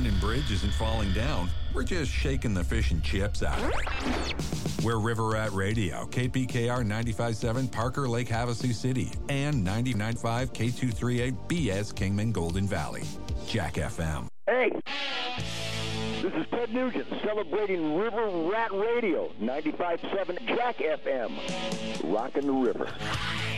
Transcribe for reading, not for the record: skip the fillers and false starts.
London Bridge isn't falling down. We're just shaking the fish and chips out of it. We're River Rat Radio, KPKR 95.7 Parker Lake Havasu City, and 99.5 K238 BS Kingman Golden Valley. Jack FM. Hey, this is Ted Nugent celebrating River Rat Radio, 95.7 Jack FM. Rockin' the river.